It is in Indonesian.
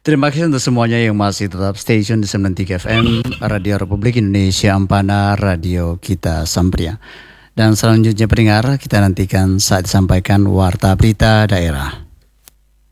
Terima kasih untuk semuanya yang masih tetap stay tune di 93 FM Radio Republik Indonesia Ampana, radio kita Sampria. Dan selanjutnya pendengar, kita nantikan saat disampaikan Warta Berita Daerah.